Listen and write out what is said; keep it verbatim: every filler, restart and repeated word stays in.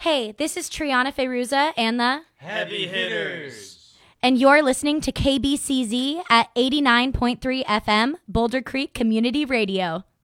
Hey, this is Triana Feyruza and the Heavy Hitters. And you're listening to K B C Z at eighty-nine point three F M, Boulder Creek Community Radio.